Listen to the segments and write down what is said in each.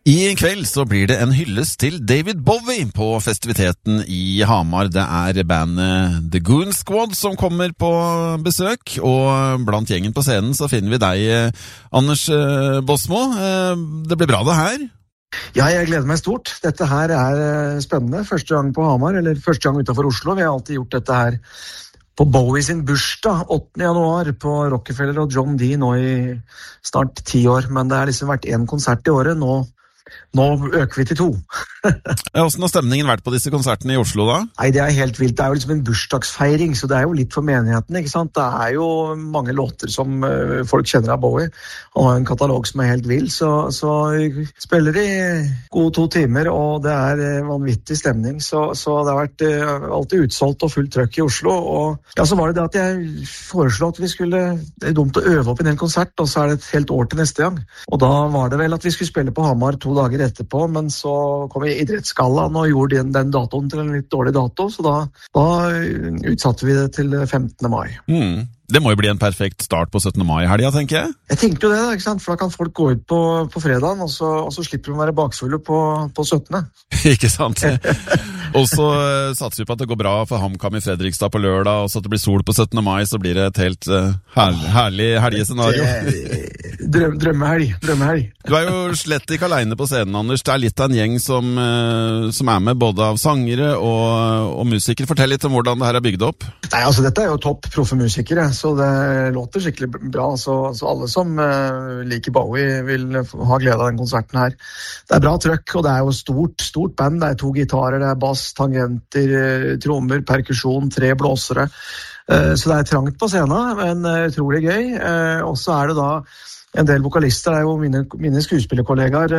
I kveld så blir det en hyllest til David Bowie på festiviteten i Hamar. Det bandet The Goon Squad som kommer på besøk, og blant gjengen på scenen så finner vi deg, Anders Bosmo. Det blir bra det her. Ja, jeg gleder meg stort. Dette her spennende. Første gang på Hamar, eller første gang utenfor Oslo. Vi har alltid gjort dette her på Bowie sin bursdag, 8. januar, på Rockefeller og John D. nå i snart 10 år. Men det har liksom vært en konsert i året. Nå øker vi til 2. Hvordan har stemningen vært på disse konsertene i Oslo da? Nei, det helt vilt. Det jo liksom en bursdagsfeiring, så det jo litt for menigheten, ikke sant? Det jo mange låter som folk kjenner av Bowie, og har en katalog som helt vild, så spiller de gode 2 timer, og det vanvittig stemning, så det har vært alltid utsolgt og fullt trøkk i Oslo, og ja, så var det at jeg foreslo at vi skulle, det dumt å øve opp en hel konsert, og så det et helt år til neste gang, og da var det vel at vi skulle spille på Hamar 2 dager etterpå, men så kom idrettsgallaen og gjorde den datoen til en litt dårlig dato, så da utsatte vi det til 15. mai. Det må jo bli en perfekt start på 17. mai-helga, tenker jeg. Jeg tenkte jo det, ikke sant? For da kan folk gå ut på fredagen, og så slipper de å være bakfulle på 17. Ikke sant? Og så satser vi på at det går bra for HamKam i Fredrikstad på lørdag, og så at det blir sol på 17. mai, så blir det et helt herlig helgescenario. Drømmehelg. Du jo slett ikke alene på scenen, Anders. Det litt av en gjeng som med, både av sangere og musikere. Fortell litt om hvordan det her bygd opp. Nei, altså dette jo topp proffe musikere, så det låter skikkelig bra. Så alle som liker Bowie vil ha glede av den konserten her. Det bra trøkk, og det jo stort band. Det 2 gitarer, det bass, tangenter, trommer, perkusjon, 3 blåsere. Så det trangt på scenen, men utrolig gøy. Og så det da en del vokalister, det jo mine skuespillerkollegaer,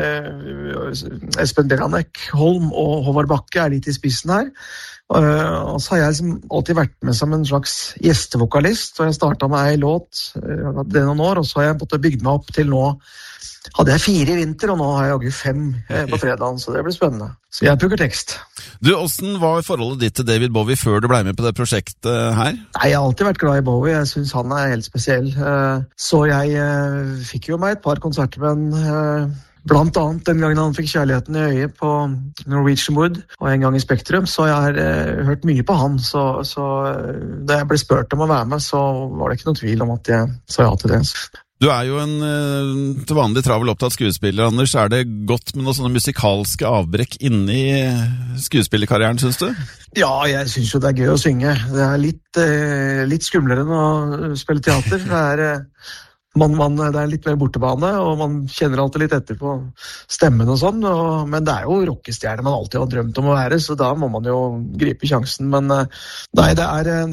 Espen Beranek, Holm og Håvard Bakke litt i spissen her. Og så har jeg liksom alltid vært med som en slags gjestevokalist, og jeg startet med en låt det noen år, og så har jeg bygd meg opp til nå. Hadde jeg 4 i vinter, og nå har jeg 5 på fredagen, så det blir spennende. Så jeg pugger tekst. Du, hvordan var forholdet ditt til David Bowie før du ble med på det prosjektet her? Nei, jeg har alltid vært glad i Bowie, jeg synes han helt spesiell. Så jeg fikk jo meg et par konserter med en... Blant annet den gangen han fikk kjærligheten i øyet på Norwegian Wood, og en gang i Spektrum, så jeg har hørt mye på han, så da jeg ble spurt om å være med, så var det ikke noen tvil om at jeg sa ja til det. Du jo en til vanlig travel opptatt skuespiller, Anders. Det godt med noen sånne musikalske avbrekk inni skuespillerkarrieren, synes du? Ja, jeg synes jo det gøy å synge. Det litt skumlere enn å spille teater. Det det litt mer bortebane, og man kjenner alltid litt etter på stemmen og sånn, men det jo rockestjerne man alltid har drømt om å være, så da må man jo gripe sjansen, men nei, det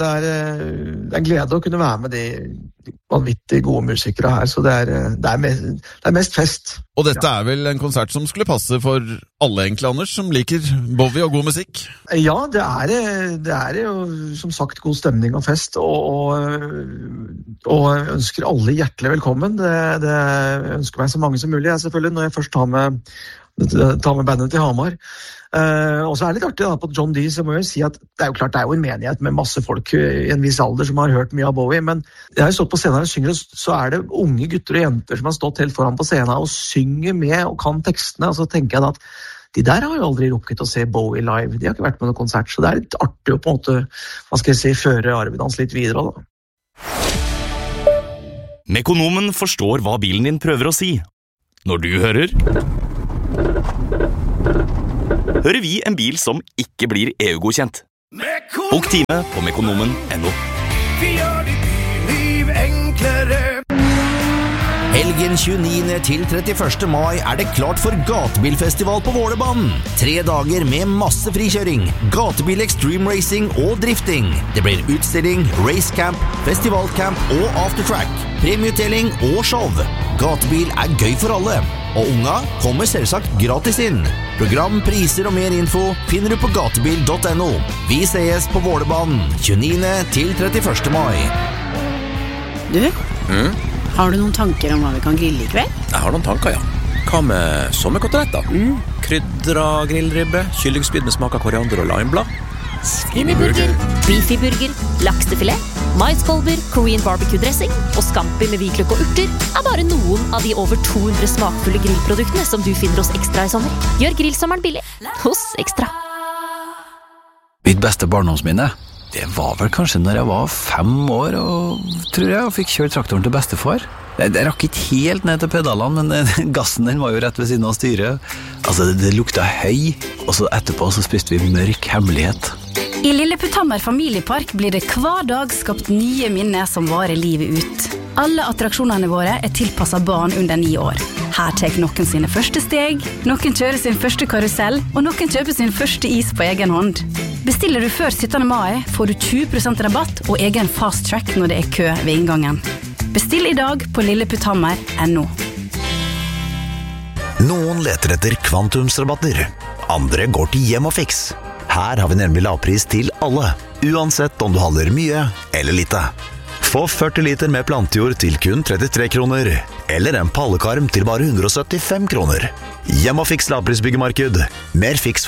en glede å kunne være med de vanvittig gode musikere her, så det mest fest. Og dette vel en konsert som skulle passe for alle egentlig, Anders, som liker Bowie og god musikk? Ja, det jo som sagt god stemning og fest, og ønsker alle hjertelig velkommen. Det ønsker meg så mange som mulig, selvfølgelig, når jeg først tar med bandet til Hamar. Og så det litt artig da, på John D, så må jeg si at det jo klart, det jo en menighet med masse folk i en viss alder som har hørt mye av Bowie, men jeg har jo stått på scenen og synger, så det unge gutter og jenter som har stått helt foran på scenen og synger med og kan tekstene, og så tenker jeg da at de der har jo aldri rukket å se Bowie live, de har ikke vært med noen konsert, så det litt artig å på en måte, hva skal jeg si, føre arven hans litt videre da. Mekonomen forstår hva bilen din prøver å si. Når du hører vi en bil som ikke blir EU-godkjent. Bok time på mekonomen.no. Vi gjør ditt liv enklere. Helgen 29. til 31. mai det klart for gatebilfestival på Vålerbanen. 3 dager med masse frikjøring, gatebil extreme racing og drifting. Det blir utstilling, racecamp, festivalcamp og aftertrack, premieutdeling og show. Gatebil gøy for alle, og unga kommer selvsagt gratis inn. Program, priser og mer info finner du på gatebil.no. Vi ses på Vålerbanen 29. til 31. mai. Du? Har du noen tanker om hva vi kan grille i kveld? Jeg har noen tanker, ja. Hva med sommerkoteletter? Krydra grillribbe, kyllingspyd med smak av koriander og limeblad. Svineburger, beefyburger, laksefilet. Maiskolber, Korean barbecue dressing og scampi med hvitløk og urter bare noen av de over 200 smakfulle grillproduktene som du finner hos Ekstra i sommer. Gjør grillsommeren billig hos Ekstra. Mitt beste barndomsminne, det var vel kanskje når jeg var 5 år tror jeg, og fikk kjøre traktoren til bestefar. Jeg rakk ikke helt ned til pedalene, men gassen den var jo rett ved siden av styret. Altså, det lukta høy, og så etterpå så spiste vi mørk hemmelighet. I Lilleputthammer familiepark blir det hver dag skapt nye minner som varer livet ut. Alle attraksjonene våre tilpasset barn under 9 år. Her tar noen sine første steg, noen kjører sin første karusell, og noen kjøper sin første is på egen hånd. Bestiller du før 17. mai, får du 20% rabatt og egen fast track når det kø ved inngangen. Bestill i dag på lilleputthammer.no. Noen leter etter kvantumsrabatter. Andre går til Hjem og Fix. Her har vi nemlig lavpris til alle, uansett om du handler mye eller lite. Få 40 liter med plantejord til kun 33 kroner, eller en pallekarm til bare 175 kroner. Hjem og Fix lavprisbyggemarked. Mer Fix